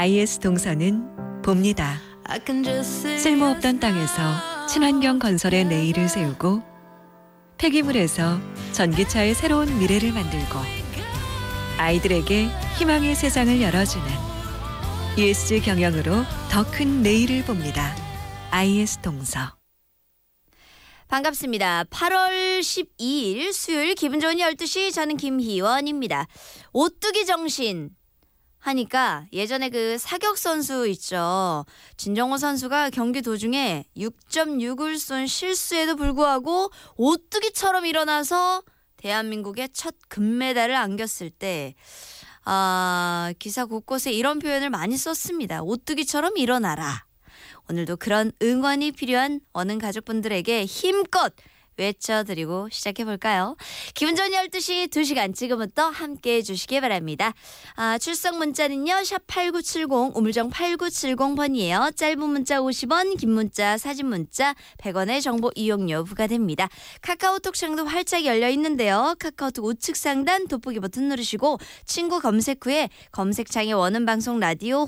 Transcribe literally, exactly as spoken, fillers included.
아이에스 동서는 봅니다. 쓸모없던 땅에서 친환경 건설의 내일을 세우고 폐기물에서 전기차의 새로운 미래를 만들고 아이들에게 희망의 세상을 열어주는 이에스지 경영으로 더 큰 내일을 봅니다. 아이에스 동서. 반갑습니다. 팔월 십이일 수요일 기분 좋은 열두 시 저는 김희원입니다. 오뚜기 정신 하니까 예전에 그 사격 선수 있죠. 진정호 선수가 경기 도중에 육 점 육을 쏜 실수에도 불구하고 오뚜기처럼 일어나서 대한민국의 첫 금메달을 안겼을 때 아, 기사 곳곳에 이런 표현을 많이 썼습니다. 오뚜기처럼 일어나라. 오늘도 그런 응원이 필요한 어느 가족분들에게 힘껏 외쳐드리고 시작해볼까요? 기분 좋은 열두 시 두 시간 지금부터 함께해 주시기 바랍니다. 아, 출석 문자는요. 샵 팔구칠공 우물정 팔구칠공 번이에요. 짧은 문자 오십 원, 긴 문자 사진 문자 백 원의 정보 이용료 부과됩니다. 카카오톡 창도 활짝 열려 있는데요. 카카오톡 우측 상단 돋보기 버튼 누르시고 친구 검색 후에 검색창에 원음 방송 라디오